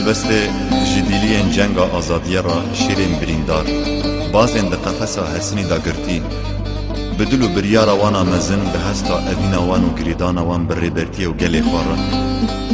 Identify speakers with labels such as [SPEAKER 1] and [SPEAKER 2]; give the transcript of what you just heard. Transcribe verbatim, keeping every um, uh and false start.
[SPEAKER 1] بسته جدیلین جنگا آزادیه را شیرین بریندار بازین ده قفصا حسنی دا گرتی بدلو بریارا وانا مزن به هستا اوینا وانو گریدانا وان بر ریبرتی و گلی خوارن